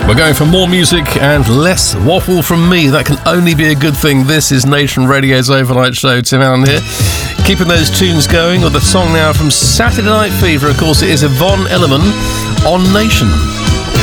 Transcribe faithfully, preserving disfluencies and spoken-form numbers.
We're going for more music and less waffle from me. That can only be a good thing. This is Nation Radio's Overnight Show. Tim Allen here, keeping those tunes going with a song now from Saturday Night Fever. Of course, it is Yvonne Elliman on Nation.